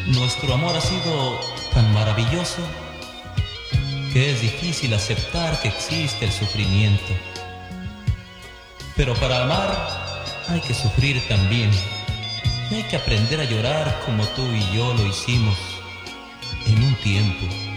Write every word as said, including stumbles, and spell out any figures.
Nuestro amor ha sido tan maravilloso que es difícil aceptar que existe el sufrimiento. Pero para amar hay que sufrir también. Y hay que aprender a llorar como tú y yo lo hicimos en un tiempo.